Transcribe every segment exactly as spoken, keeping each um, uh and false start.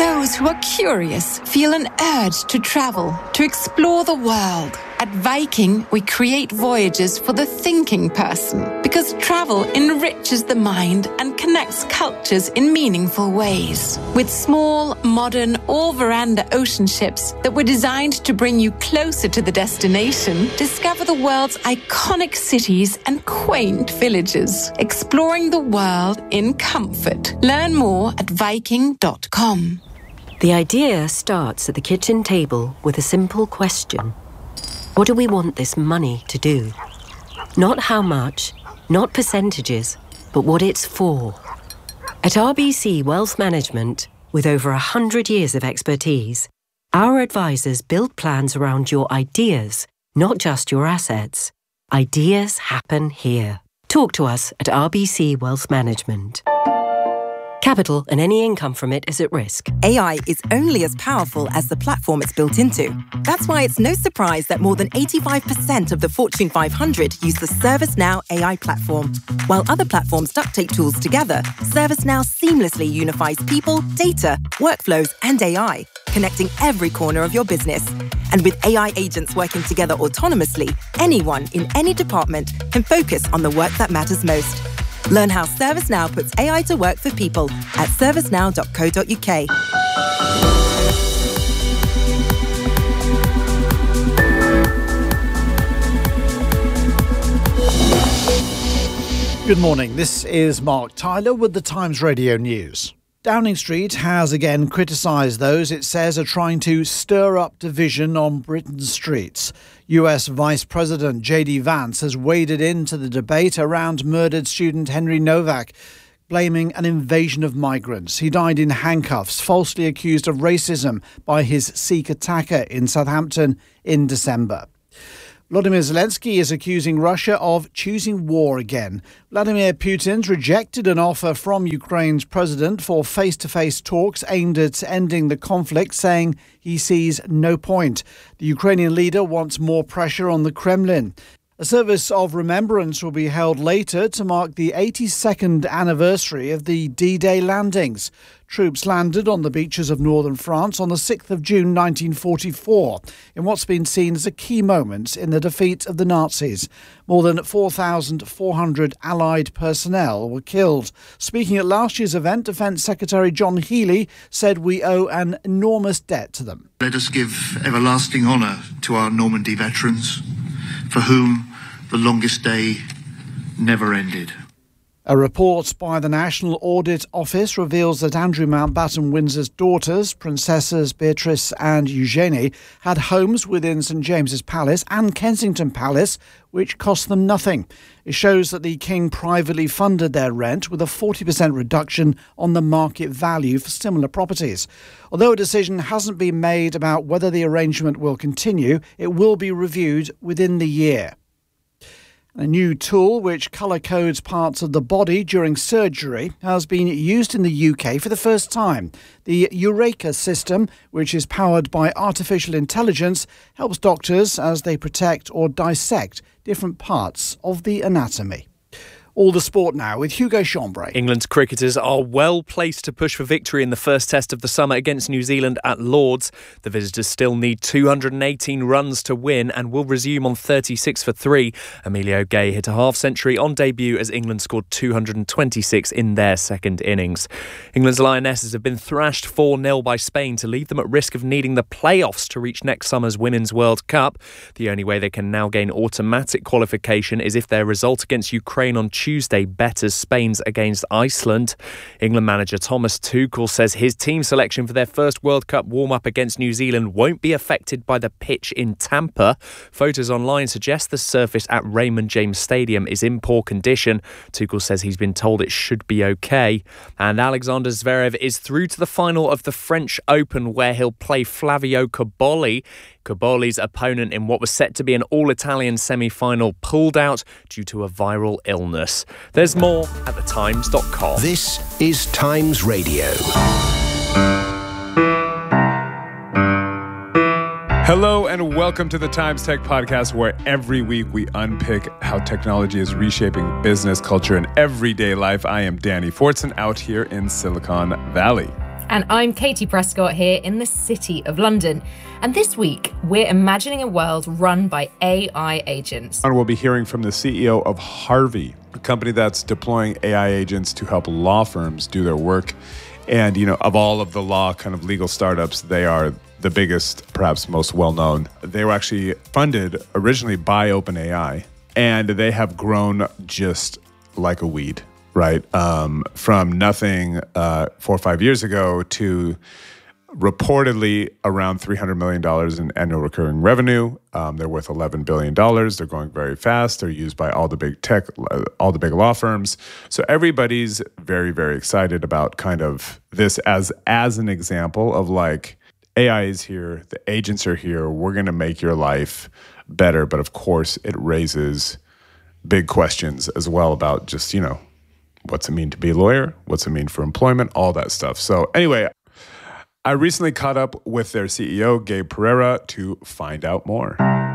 Those who are curious feel an urge to travel, to explore the world. At Viking, we create voyages for the thinking person because travel enriches the mind and connects cultures in meaningful ways. With small, modern, all-veranda ocean ships that were designed to bring you closer to the destination, discover the world's iconic cities and quaint villages, exploring the world in comfort. Learn more at viking dot com. The idea starts at the kitchen table with a simple question. What do we want this money to do? Not how much, not percentages, but what it's for. At R B C Wealth Management, with over one hundred years of expertise, our advisors build plans around your ideas, not just your assets. Ideas happen here. Talk to us at R B C Wealth Management. Capital and any income from it is at risk. A I is only as powerful as the platform it's built into. That's why it's no surprise that more than eighty-five percent of the Fortune five hundred use the ServiceNow A I platform. While other platforms duct tape tools together, ServiceNow seamlessly unifies people, data, workflows, and A I, connecting every corner of your business. And with A I agents working together autonomously, anyone in any department can focus on the work that matters most. Learn how ServiceNow puts A I to work for people at servicenow dot co dot uk. Good morning, this is Mark Tyler with the Times Radio News. Downing Street has again criticised those it says are trying to stir up division on Britain's streets. U S Vice President J D Vance has waded into the debate around murdered student Henry Novak, blaming an invasion of migrants. He died in handcuffs, falsely accused of racism by his Sikh attacker in Southampton in December. Volodymyr Zelensky is accusing Russia of choosing war again. Vladimir Putin's rejected an offer from Ukraine's president for face-to-face talks aimed at ending the conflict, saying he sees no point. The Ukrainian leader wants more pressure on the Kremlin. A service of remembrance will be held later to mark the eighty-second anniversary of the D-Day landings. Troops landed on the beaches of northern France on the sixth of June nineteen forty-four, in what's been seen as a key moment in the defeat of the Nazis. More than four thousand four hundred Allied personnel were killed. Speaking at last year's event, Defence Secretary John Healey said we owe an enormous debt to them. Let us give everlasting honour to our Normandy veterans, for whom the longest day never ended. A report by the National Audit Office reveals that Andrew Mountbatten Windsor's daughters, Princesses Beatrice and Eugenie, had homes within St James's Palace and Kensington Palace, which cost them nothing. It shows that the King privately funded their rent with a forty percent reduction on the market value for similar properties. Although a decision hasn't been made about whether the arrangement will continue, it will be reviewed within the year. A new tool which colour codes parts of the body during surgery has been used in the U K for the first time. The Eureka system, which is powered by artificial intelligence, helps doctors as they protect or dissect different parts of the anatomy. All the sport now with Hugo Chambray. England's cricketers are well placed to push for victory in the first test of the summer against New Zealand at Lord's. The visitors still need two hundred eighteen runs to win and will resume on thirty-six for three. Emilio Gay hit a half-century on debut as England scored two hundred twenty-six in their second innings. England's Lionesses have been thrashed four nil by Spain to leave them at risk of needing the playoffs to reach next summer's Women's World Cup. The only way they can now gain automatic qualification is if their result against Ukraine on Tuesday betters Spain's against Iceland. England manager Thomas Tuchel says his team selection for their first World Cup warm-up against New Zealand won't be affected by the pitch in Tampa. Photos online suggest the surface at Raymond James Stadium is in poor condition. Tuchel says he's been told it should be okay. And Alexander Zverev is through to the final of the French Open, where he'll play Flavio Cobolli. Cobolli's opponent in what was set to be an all-Italian semi-final pulled out due to a viral illness. There's more at the times dot com. This is Times Radio. Hello and welcome to the Times Tech Podcast, where every week we unpick how technology is reshaping business, culture, and everyday life. I am Danny Fortson out here in Silicon Valley. And I'm Katie Prescott here in the City of London. And this week, we're imagining a world run by A I agents. And we'll be hearing from the C E O of Harvey, a company that's deploying A I agents to help law firms do their work. And, you know, of all of the law kind of legal startups, they are the biggest, perhaps most well-known. They were actually funded originally by OpenAI, and they have grown just like a weed. Right, um, from nothing uh, four or five years ago to reportedly around three hundred million dollars in annual recurring revenue. Um, they're worth eleven billion dollars. They're growing very fast. They're used by all the big tech, all the big law firms. So everybody's very, very excited about kind of this as as an example of like, A I is here, the agents are here, we're going to make your life better. But of course, it raises big questions as well about just, you know, what's it mean to be a lawyer? What's it mean for employment? All that stuff. So anyway, I recently caught up with their C E O, Gabe Pereira, to find out more.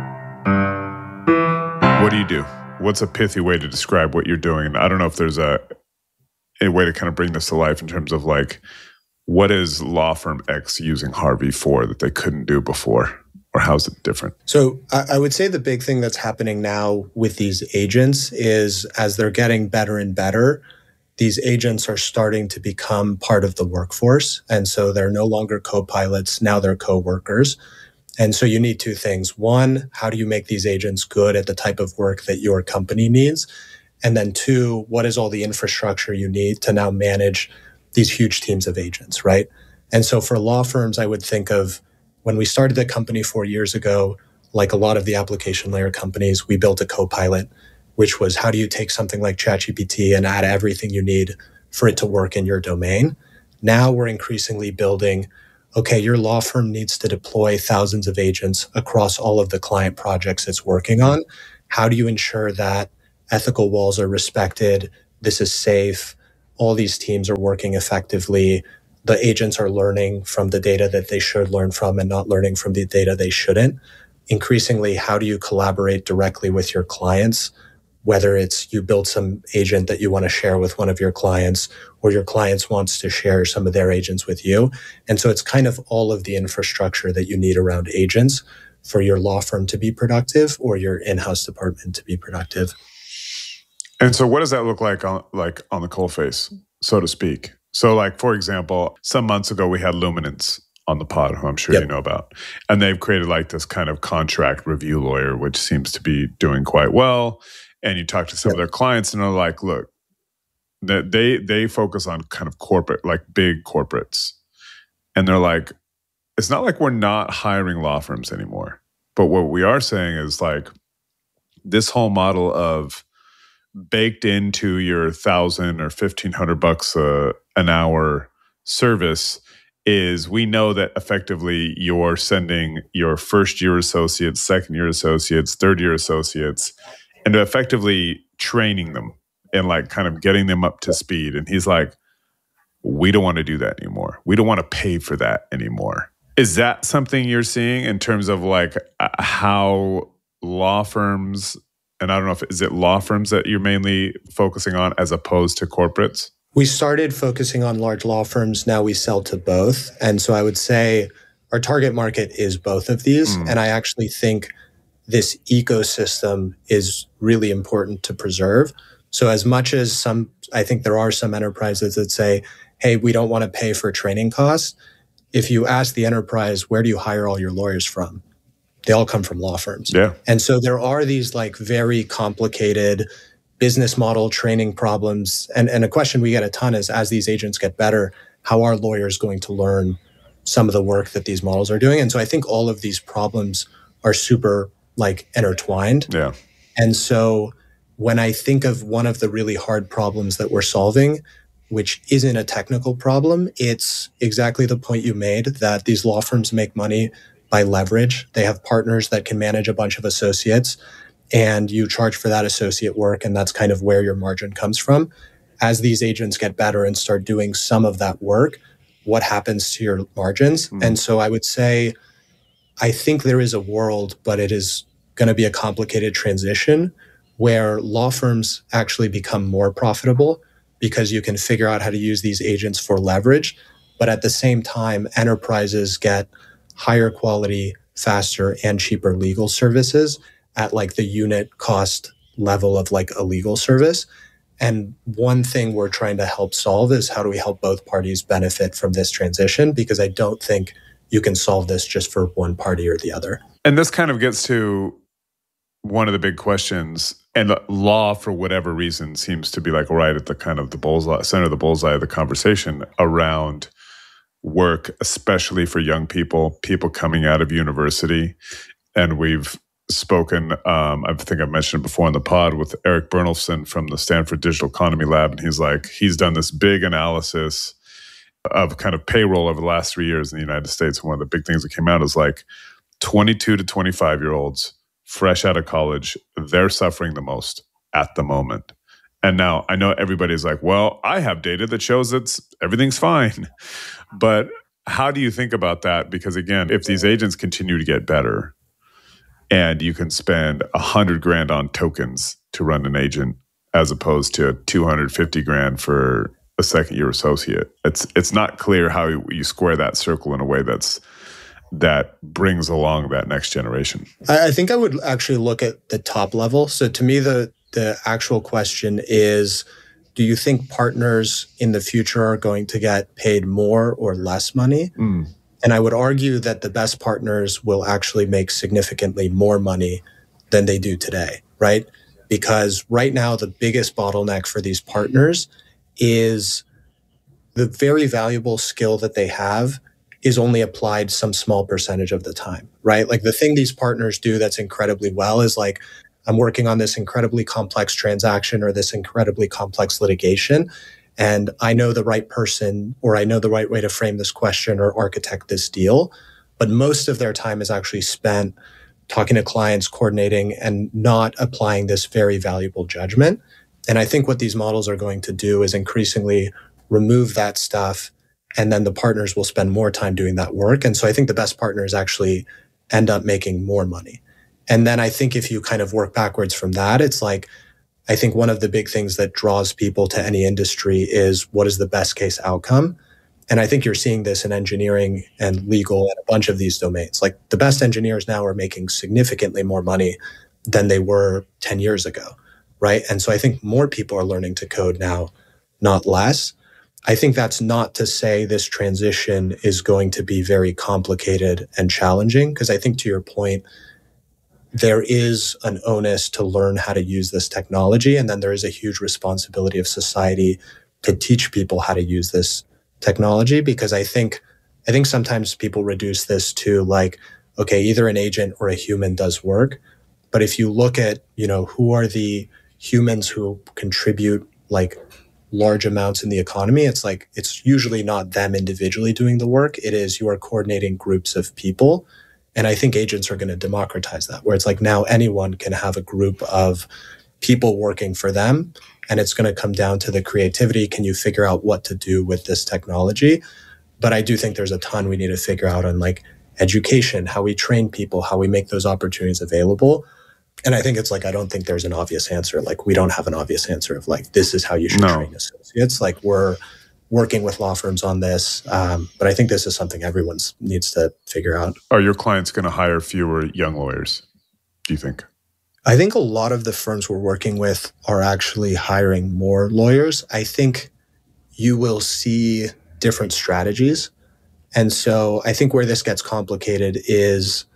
What do you do? What's a pithy way to describe what you're doing? I don't know if there's a, a way to kind of bring this to life in terms of like, what is law firm X using Harvey for that they couldn't do before? Or how's it different? So I would say the big thing that's happening now with these agents is as they're getting better and better, these agents are starting to become part of the workforce. And so they're no longer co-pilots, now they're co-workers. And so you need two things. One, how do you make these agents good at the type of work that your company needs? And then two, what is all the infrastructure you need to now manage these huge teams of agents, right? And so for law firms, I would think of when we started the company four years ago, like a lot of the application layer companies, we built a co-pilot, which was how do you take something like ChatGPT and add everything you need for it to work in your domain? Now we're increasingly building, okay, your law firm needs to deploy thousands of agents across all of the client projects it's working on. How do you ensure that ethical walls are respected? This is safe. All these teams are working effectively. The agents are learning from the data that they should learn from and not learning from the data they shouldn't. Increasingly, how do you collaborate directly with your clients? Whether it's you build some agent that you want to share with one of your clients or your clients wants to share some of their agents with you. And so it's kind of all of the infrastructure that you need around agents for your law firm to be productive or your in-house department to be productive. And so what does that look like on like on the coalface, so to speak? So like, for example, some months ago, we had Luminance on the pod, who I'm sure yep. you know about. And they've created like this kind of contract review lawyer, which seems to be doing quite well. And you talk to some yep. of their clients and they're like, look, that they they focus on kind of corporate, like big corporates. And they're like, it's not like we're not hiring law firms anymore. But what we are saying is like this whole model of baked into your thousand or fifteen hundred bucks a, an hour service is we know that effectively you're sending your first year associates, second year associates, third year associates, and effectively training them and like kind of getting them up to speed. And he's like, we don't want to do that anymore. We don't want to pay for that anymore. Is that something you're seeing in terms of like how law firms, and I don't know if, is it law firms that you're mainly focusing on as opposed to corporates? We started focusing on large law firms. Now we sell to both. And so I would say our target market is both of these. Mm. And I actually think this ecosystem is really important to preserve. So as much as some, I think there are some enterprises that say, hey, we don't want to pay for training costs. If you ask the enterprise, where do you hire all your lawyers from? They all come from law firms. Yeah. And so there are these like very complicated business model training problems. And, and a question we get a ton is, as these agents get better, how are lawyers going to learn some of the work that these models are doing? And so I think all of these problems are super like intertwined. Yeah. And so when I think of one of the really hard problems that we're solving, which isn't a technical problem, it's exactly the point you made, that these law firms make money by leverage. They have partners that can manage a bunch of associates, and you charge for that associate work, and that's kind of where your margin comes from. As these agents get better and start doing some of that work, what happens to your margins? Mm-hmm. And so I would say, I think there is a world, but it is going to be a complicated transition where law firms actually become more profitable because you can figure out how to use these agents for leverage. But at the same time, enterprises get higher quality, faster, and cheaper legal services at like the unit cost level of like a legal service. And one thing we're trying to help solve is how do we help both parties benefit from this transition? Because I don't think you can solve this just for one party or the other. And this kind of gets to one of the big questions, and the law, for whatever reason, seems to be like right at the kind of the bullseye, center of the bullseye of the conversation around work, especially for young people, people coming out of university. And we've spoken, um, I think I've mentioned it before in the pod, with Eric Bernolfson from the Stanford Digital Economy Lab. And he's like, he's done this big analysis of kind of payroll over the last three years in the United States. One of the big things that came out is like twenty-two to twenty-five year olds fresh out of college, they're suffering the most at the moment. And now I know everybody's like, well, I have data that shows that everything's fine. But how do you think about that? Because again, if these agents continue to get better and you can spend a hundred grand on tokens to run an agent as opposed to two hundred fifty grand for a second year associate, it's it's not clear how you square that circle in a way that's that brings along that next generation. I think I would actually look at the top level. So to me, the the actual question is, do you think partners in the future are going to get paid more or less money? Mm. And I would argue that the best partners will actually make significantly more money than they do today, right? Because right now, the biggest bottleneck for these partners is the very valuable skill that they have is only applied some small percentage of the time, right? Like the thing these partners do that's incredibly well is like, I'm working on this incredibly complex transaction or this incredibly complex litigation, and I know the right person or I know the right way to frame this question or architect this deal. But most of their time is actually spent talking to clients, coordinating, and not applying this very valuable judgment. And I think what these models are going to do is increasingly remove that stuff, and then the partners will spend more time doing that work. And so I think the best partners actually end up making more money. And then I think if you kind of work backwards from that, it's like, I think one of the big things that draws people to any industry is what is the best case outcome? And I think you're seeing this in engineering and legal and a bunch of these domains. Like the best engineers now are making significantly more money than they were ten years ago, right? And so I think more people are learning to code now, not less. I think that's not to say this transition is going to be very complicated and challenging, because I think to your point, there is an onus to learn how to use this technology. And then there is a huge responsibility of society to teach people how to use this technology, because I think, I think sometimes people reduce this to like, okay, either an agent or a human does work. But if you look at, you know, who are the humans who contribute like large amounts in the economy, it's like, it's usually not them individually doing the work. It is you are coordinating groups of people. And I think agents are going to democratize that, where it's like now anyone can have a group of people working for them. And it's going to come down to the creativity. Can you figure out what to do with this technology? But I do think there's a ton we need to figure out on like education, how we train people, how we make those opportunities available. And I think it's like, I don't think there's an obvious answer. Like we don't have an obvious answer of like, this is how you should no. train associates. Like we're working with law firms on this. Um, but I think this is something everyone needs to figure out. Are your clients going to hire fewer young lawyers, do you think? I think a lot of the firms we're working with are actually hiring more lawyers. I think you will see different strategies. And so I think where this gets complicated is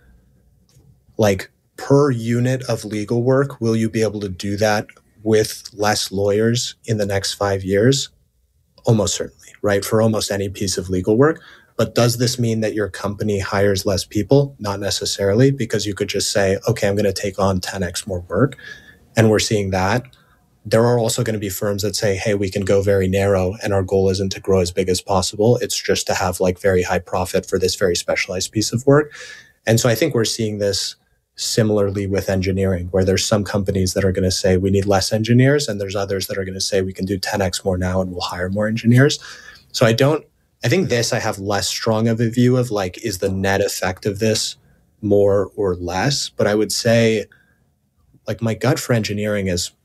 like per unit of legal work, will you be able to do that with less lawyers in the next five years? Almost certainly, right? For almost any piece of legal work. But does this mean that your company hires less people? Not necessarily, because you could just say, okay, I'm going to take on ten x more work. And we're seeing that. There are also going to be firms that say, hey, we can go very narrow and our goal isn't to grow as big as possible. It's just to have like very high profit for this very specialized piece of work. And so I think we're seeing this similarly with engineering, where there's some companies that are going to say we need less engineers, and there's others that are going to say we can do ten x more now and we'll hire more engineers. So I don't, I think this I have less strong of a view of like, is the net effect of this more or less? But I would say like my gut for engineering is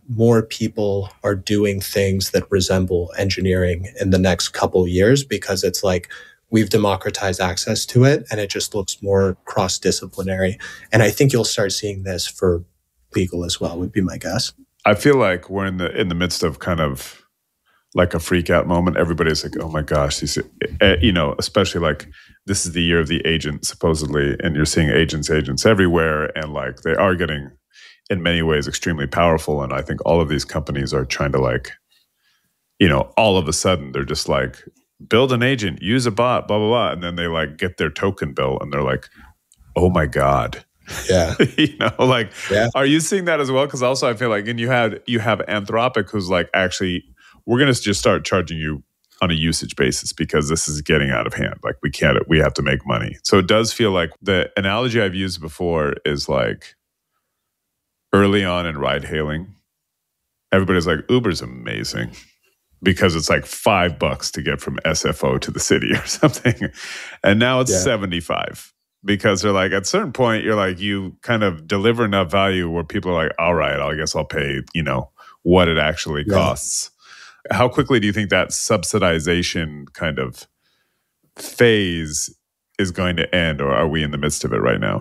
more people are doing things that resemble engineering in the next couple years, because it's like we've democratized access to it and it just looks more cross-disciplinary. And I think you'll start seeing this for legal as well, would be my guess. I feel like we're in the in the midst of kind of like a freak out moment. Everybody's like, oh my gosh, these, you know, especially like this is the year of the agent supposedly, and you're seeing agents, agents everywhere. And like they are getting in many ways extremely powerful. And I think all of these companies are trying to like, you know, all of a sudden they're just like, build an agent, use a bot, blah, blah, blah. And then they like get their token bill and they're like, oh my God. Yeah. you know, like, yeah. Are you seeing that as well? Because also I feel like, and you had, you have Anthropic who's like, actually, we're going to just start charging you on a usage basis because this is getting out of hand. Like we can't, we have to make money. So it does feel like the analogy I've used before is like, early on in ride hailing, everybody's like, Uber's amazing because it's like five bucks to get from S F O to the city or something. And now it's yeah. seventy-five because they're like, at a certain point, you're like, you kind of deliver enough value where people are like, all right, I guess I'll pay, you know, what it actually costs. Yeah. How quickly do you think that subsidization kind of phase is going to end, or are we in the midst of it right now?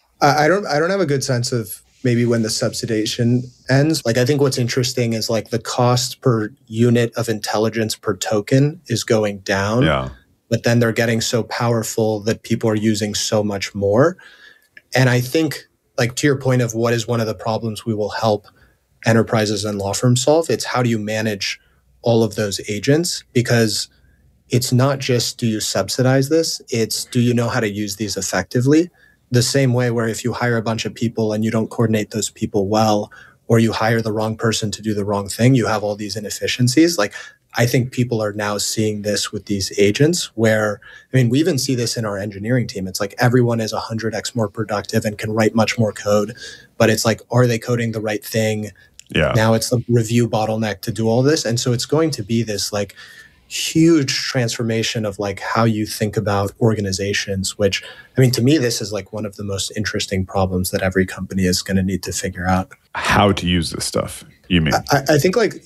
I don't, I don't have a good sense of maybe when the subsidization ends. Like, I think what's interesting is like the cost per unit of intelligence per token is going down. Yeah. But then they're getting so powerful that people are using so much more. And I think, like, to your point of what is one of the problems we will help enterprises and law firms solve, it's how do you manage all of those agents? Because it's not just, do you subsidize this? It's, do you know how to use these effectively? The same way where if you hire a bunch of people and you don't coordinate those people well, or you hire the wrong person to do the wrong thing, you have all these inefficiencies. Like, I think people are now seeing this with these agents where, I mean, we even see this in our engineering team. It's like everyone is one hundred x more productive and can write much more code, but it's like, are they coding the right thing? Yeah. Now it's the review bottleneck to do all this. And so it's going to be this like huge transformation of like how you think about organizations, which, I mean, to me, this is like one of the most interesting problems that every company is going to need to figure out. How to use this stuff, you mean? I, I think like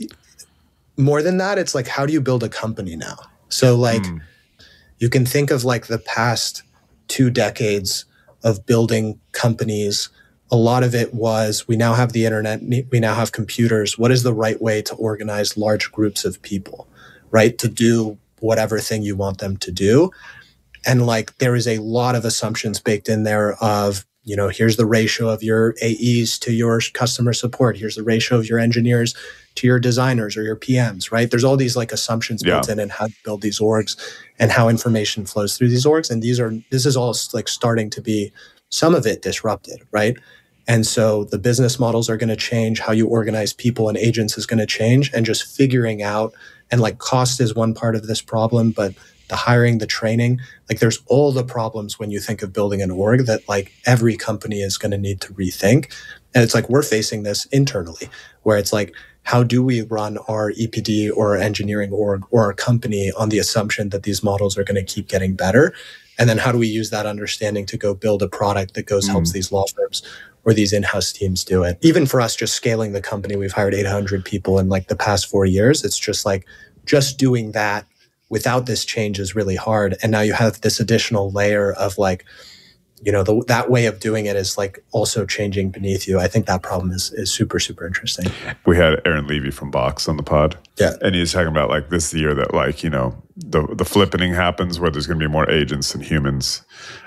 more than that, it's like, how do you build a company now? So like mm. you can think of like the past two decades of building companies. A lot of it was, we now have the internet, we now have computers. What is the right way to organize large groups of people? Right? To do whatever thing you want them to do. And like, there is a lot of assumptions baked in there of, you know, here's the ratio of your A Es to your customer support. Here's the ratio of your engineers to your designers or your P Ms, right? There's all these like assumptions yeah. built in and how to build these orgs and how information flows through these orgs. And these are, this is all like starting to be some of it disrupted, right? And so the business models are going to change. How you organize people and agents is going to change, and just figuring out. And like cost is one part of this problem, but the hiring, the training, like there's all the problems when you think of building an org that like every company is going to need to rethink. And it's like, we're facing this internally where it's like, how do we run our E P D or our engineering org or our company on the assumption that these models are going to keep getting better? And then how do we use that understanding to go build a product that goes, mm. helps these law firms or these in-house teams do it? Even for us, just scaling the company, we've hired eight hundred people in like the past four years. It's just like, just doing that without this change is really hard. And now you have this additional layer of like, you know, the, that way of doing it is like also changing beneath you. I think that problem is is super, super interesting. We had Aaron Levy from Box on the pod. Yeah. And he's talking about like this year that like, you know, the, the flippening happens where there's going to be more agents than humans,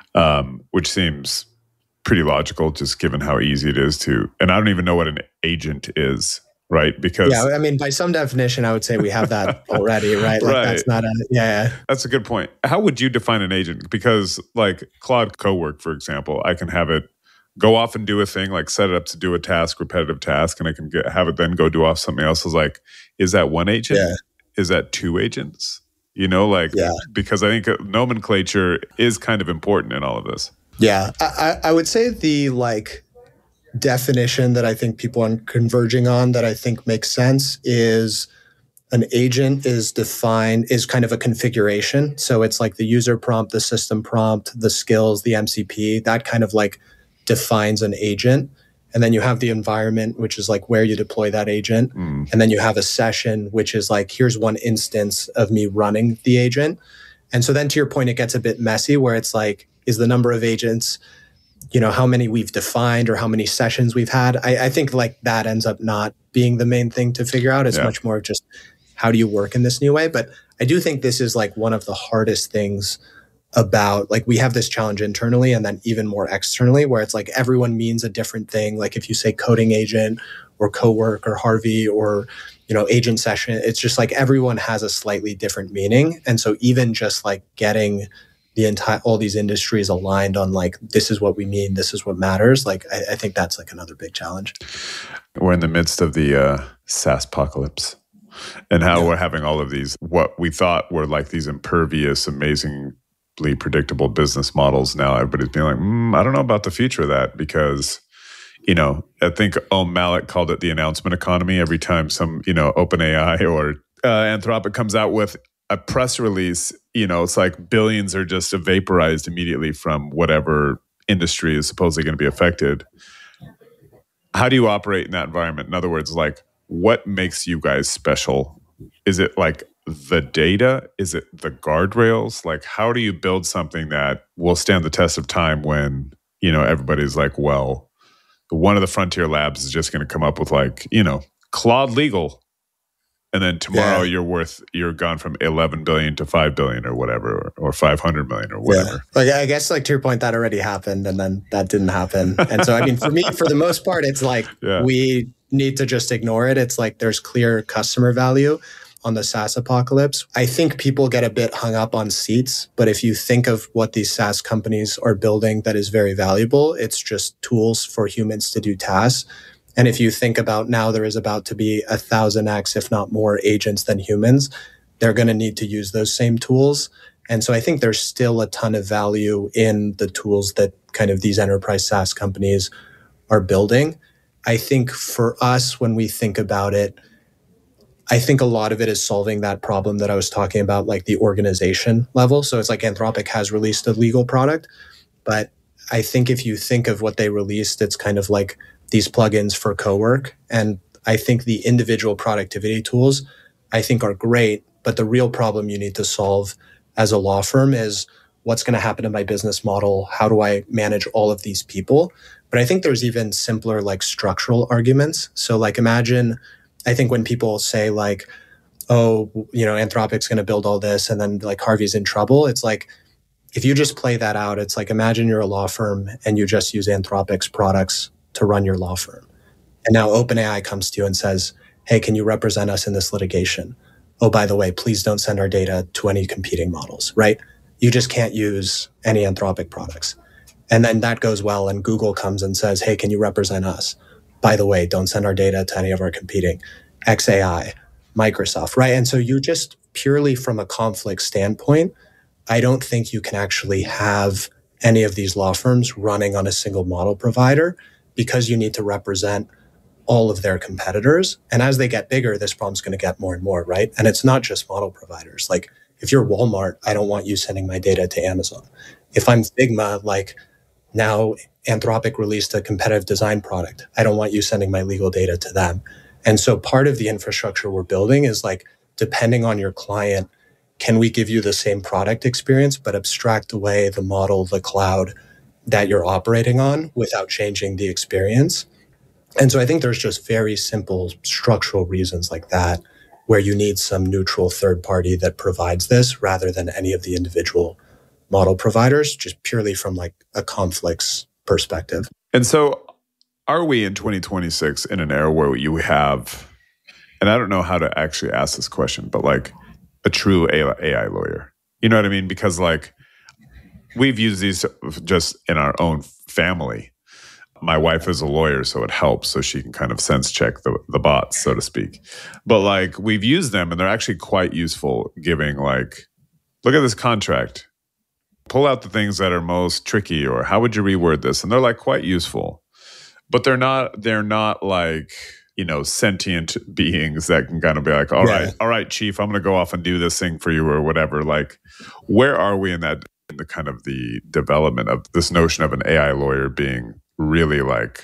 um, which seems pretty logical just given how easy it is to, and I don't even know what an agent is. Right, because yeah, I mean, by some definition, I would say we have that already, right? Like right. That's not a yeah. That's a good point. How would you define an agent? Because like Claude Cowork, for example, I can have it go off and do a thing, like set it up to do a task, repetitive task, and I can get, have it then go do off something else. Is like, is that one agent? Yeah. Is that two agents? You know, like yeah. because I think nomenclature is kind of important in all of this. Yeah, I, I would say the like. definition that I think people are converging on that I think makes sense is an agent is defined is kind of a configuration. So it's like the user prompt, the system prompt, the skills, the M C P, that kind of like defines an agent. And then you have the environment, which is like where you deploy that agent. Mm. And then you have a session, which is like, here's one instance of me running the agent. And so then to your point, it gets a bit messy where it's like, is the number of agents, you know, how many we've defined or how many sessions we've had? I, I think like that ends up not being the main thing to figure out. It's yeah. much more just how do you work in this new way? But I do think this is like one of the hardest things about, like, we have this challenge internally and then even more externally where it's like everyone means a different thing. Like if you say coding agent or co-work or Harvey or, you know, agent session, it's just like everyone has a slightly different meaning. And so even just like getting the entire, all these industries aligned on like, this is what we mean, this is what matters. Like, I, I think that's like another big challenge. We're in the midst of the uh, SaaS apocalypse and how yeah. we're having all of these, what we thought were like these impervious, amazing, predictable business models. Now everybody's being like, mm, I don't know about the future of that because, you know, I think Om Malik called it the announcement economy. Every time some, you know, OpenAI or uh, Anthropic comes out with a press release, you know, it's like billions are just vaporized immediately from whatever industry is supposedly going to be affected. How do you operate in that environment? In other words, like, what makes you guys special? Is it like the data? Is it the guardrails? Like, how do you build something that will stand the test of time when, you know, everybody's like, well, one of the frontier labs is just going to come up with like, you know, Claude Legal. And then tomorrow yeah. you're worth, you're gone from eleven billion to five billion or whatever, or, or five hundred million or whatever. Yeah. Like, I guess like to your point, that already happened and then that didn't happen. And so, I mean, for me, for the most part, it's like, yeah. we need to just ignore it. It's like, there's clear customer value on the SaaS apocalypse. I think people get a bit hung up on seats, but if you think of what these SaaS companies are building that is very valuable, it's just tools for humans to do tasks. And if you think about now there is about to be a thousand X, if not more, agents than humans, they're going to need to use those same tools. And so I think there's still a ton of value in the tools that kind of these enterprise SaaS companies are building. I think for us, when we think about it, I think a lot of it is solving that problem that I was talking about, like the organization level. So it's like Anthropic has released a legal product, but I think if you think of what they released, it's kind of like these plugins for co-work. And I think the individual productivity tools, I think are great, but the real problem you need to solve as a law firm is what's going to happen to my business model? How do I manage all of these people? But I think there's even simpler like structural arguments. So like imagine, I think when people say like, oh, you know, Anthropic's going to build all this and then like Harvey's in trouble, it's like, if you just play that out, it's like, imagine you're a law firm and you just use Anthropic's products to run your law firm. And now OpenAI comes to you and says, hey, can you represent us in this litigation? Oh, by the way, please don't send our data to any competing models, right? You just can't use any Anthropic products. And then that goes well and Google comes and says, hey, can you represent us? By the way, don't send our data to any of our competing X A I, Microsoft, right? And so you just purely from a conflict standpoint, I don't think you can actually have any of these law firms running on a single model provider because you need to represent all of their competitors. And as they get bigger, this problem's going to get more and more, right? And it's not just model providers. Like if you're Walmart, I don't want you sending my data to Amazon. If I'm Figma, like now Anthropic released a competitive design product. I don't want you sending my legal data to them. And so part of the infrastructure we're building is like, depending on your client, can we give you the same product experience, but abstract away the model, the cloud that you're operating on without changing the experience? And so I think there's just very simple structural reasons like that, where you need some neutral third party that provides this rather than any of the individual model providers, just purely from like a conflicts perspective. And so are we in twenty twenty-six in an era where you have, and I don't know how to actually ask this question, but like a true A I lawyer? You know what I mean? Because like we've used these just in our own family. My wife is a lawyer, so it helps. So she can kind of sense check the, the bots, so to speak. But like we've used them and they're actually quite useful, giving like, look at this contract. Pull out the things that are most tricky, or how would you reword this? And they're like quite useful. But they're not, they're not like, you know, sentient beings that can kind of be like, all yeah. right, all right, chief, I'm going to go off and do this thing for you or whatever. Like, where are we in that, in the kind of the development of this notion of an A I lawyer being really like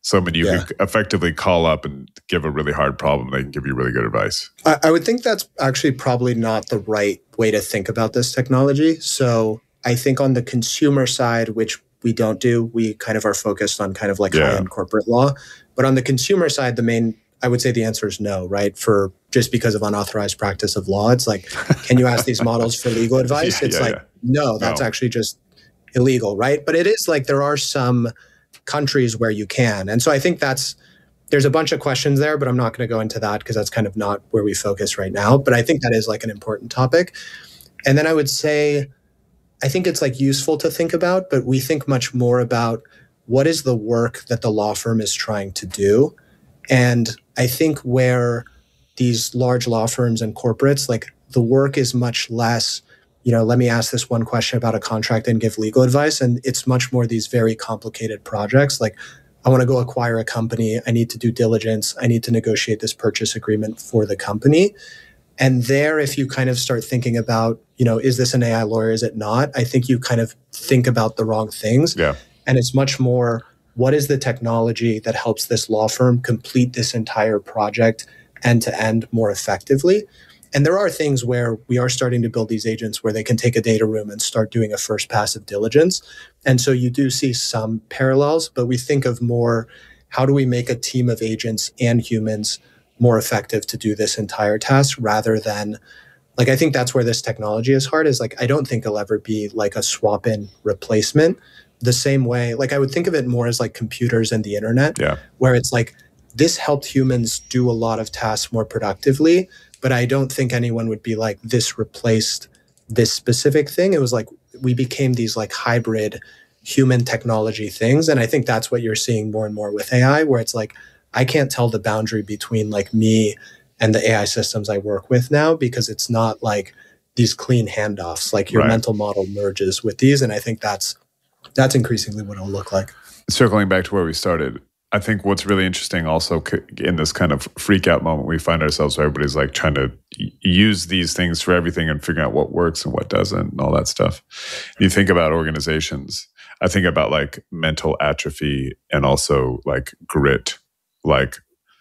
So I mean, you Yeah. can effectively call up and give a really hard problem. They can give you really good advice. I, I would think that's actually probably not the right way to think about this technology. So I think on the consumer side, which we don't do, we kind of are focused on kind of like Yeah. high-end corporate law. But on the consumer side, the main, I would say the answer is no, right? For just because of unauthorized practice of law, it's like, can you ask these models for legal advice? Yeah, it's yeah, like, yeah. no, that's No. actually just illegal, right? But it is like there are some countries where you can. And so I think that's, there's a bunch of questions there, but I'm not going to go into that because that's kind of not where we focus right now. But I think that is like an important topic. And then I would say, I think it's like useful to think about, but we think much more about what is the work that the law firm is trying to do. And I think where these large law firms and corporates, like the work is much less, you know, let me ask this one question about a contract and give legal advice. And it's much more these very complicated projects. Like I want to go acquire a company. I need to do diligence. I need to negotiate this purchase agreement for the company. And there, if you kind of start thinking about, you know, is this an A I lawyer? Is it not? I think you kind of think about the wrong things. Yeah. And it's much more, what is the technology that helps this law firm complete this entire project end to end more effectively? And there are things where we are starting to build these agents where they can take a data room and start doing a first pass of diligence. And so you do see some parallels, but we think of more, how do we make a team of agents and humans more effective to do this entire task rather than, like, I think that's where this technology is hard, is like, I don't think it'll ever be like a swap in replacement the same way. Like I would think of it more as like computers and the internet, Yeah. where it's like, this helped humans do a lot of tasks more productively, but I don't think anyone would be like, this replaced this specific thing. It was like, we became these like hybrid human technology things. And I think that's what you're seeing more and more with A I, where it's like, I can't tell the boundary between like me and the A I systems I work with now, because it's not like these clean handoffs, like your Right. mental model merges with these. And I think that's, that's increasingly what it'll look like. Circling back to where we started, I think what's really interesting also c- in this kind of freak out moment we find ourselves, where everybody's like trying to y- use these things for everything and figuring out what works and what doesn't and all that stuff. You think about organizations, I think about like mental atrophy and also like grit. Like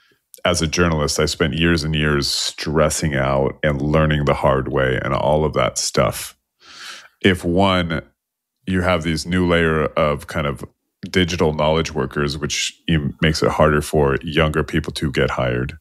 as a journalist, I spent years and years stressing out and learning the hard way and all of that stuff. If one, you have these new layer of kind of digital knowledge workers, which makes it harder for younger people to get hired.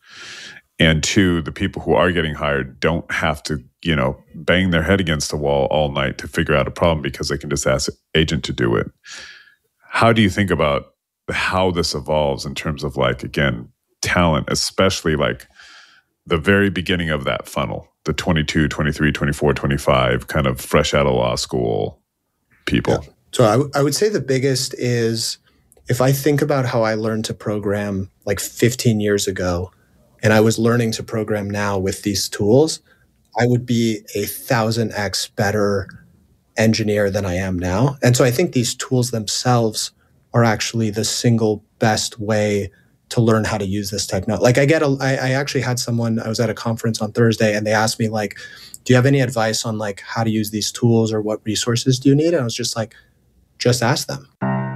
And two, the people who are getting hired don't have to, you know, bang their head against the wall all night to figure out a problem because they can just ask an agent to do it. How do you think about how this evolves in terms of like, again, talent, especially like the very beginning of that funnel, the twenty-two, twenty-three, twenty-four, twenty-five kind of fresh out of law school people? Yeah. So I, w- I would say the biggest is, if I think about how I learned to program like fifteen years ago, and I was learning to program now with these tools, I would be a thousand X better engineer than I am now. And so I think these tools themselves are actually the single best way to learn how to use this technology. Like I get a, I, I actually had someone, I was at a conference on Thursday and they asked me like, do you have any advice on like how to use these tools or what resources do you need? And I was just like, just ask them.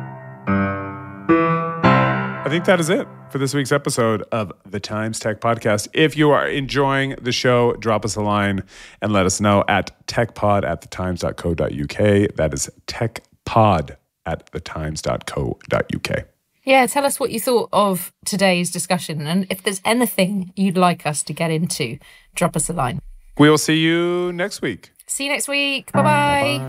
I think that is it for this week's episode of the Times Tech Podcast. If you are enjoying the show, drop us a line and let us know at techpod at thetimes.co.uk. That is techpod at thetimes.co.uk. Yeah, tell us what you thought of today's discussion. And if there's anything you'd like us to get into, drop us a line. We will see you next week. See you next week. Bye-bye.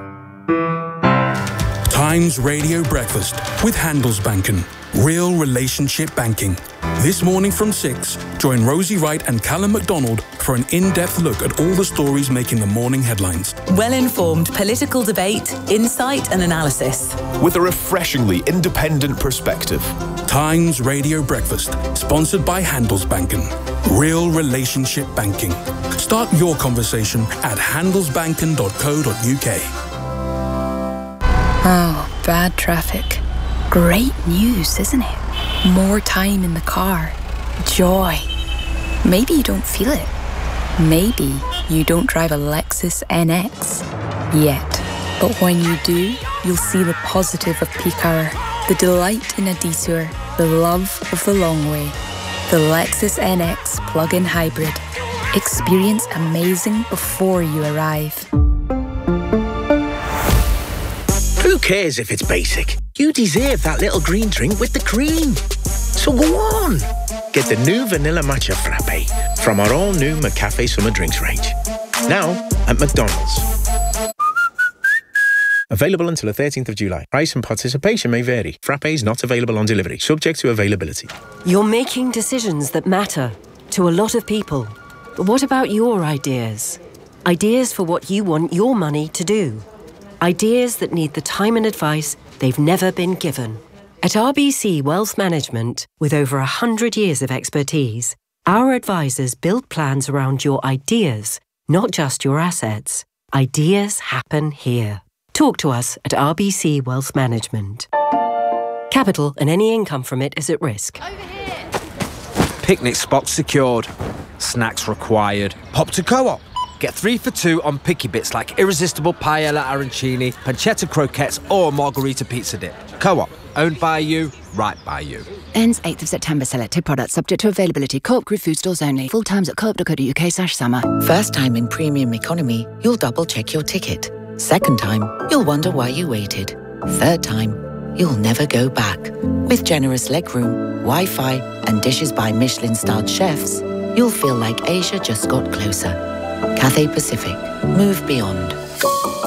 Bye. Times Radio Breakfast with Handelsbanken. Real relationship banking. This morning from six, join Rosie Wright and Callum McDonald for an in-depth look at all the stories making the morning headlines. Well-informed political debate, insight and analysis. With a refreshingly independent perspective. Times Radio Breakfast, sponsored by Handelsbanken. Real relationship banking. Start your conversation at handelsbanken dot co dot uk. Oh, bad traffic. Great news, isn't it? More time in the car. Joy. Maybe you don't feel it. Maybe you don't drive a Lexus N X yet. But when you do, you'll see the positive of peak hour. The delight in a detour, the love of the long way. The Lexus N X plug-in hybrid. Experience amazing before you arrive. Who cares if it's basic? You deserve that little green drink with the cream. So go on. Get the new Vanilla Matcha Frappe from our all-new McCafe Summer Drinks range. Now at McDonald's. Available until the thirteenth of July. Price and participation may vary. Frappes not available on delivery. Subject to availability. You're making decisions that matter to a lot of people. But what about your ideas? Ideas for what you want your money to do. Ideas that need the time and advice they've never been given. At R B C Wealth Management, with over one hundred years of expertise, our advisors build plans around your ideas, not just your assets. Ideas happen here. Talk to us at R B C Wealth Management. Capital and any income from it is at risk. Picnic spot secured. Snacks required. Pop to Co-op. Get three for two on picky bits like irresistible paella arancini, pancetta croquettes or margarita pizza dip. Co-op. Owned by you, right by you. Ends eighth of September. Selected products subject to availability. Co-op Group food stores only. Full times at co op dot co dot U K slash summer. First time in premium economy, you'll double check your ticket. Second time, you'll wonder why you waited. Third time, you'll never go back. With generous legroom, Wi-Fi, and dishes by Michelin-starred chefs, you'll feel like Asia just got closer. Cathay Pacific. Move beyond.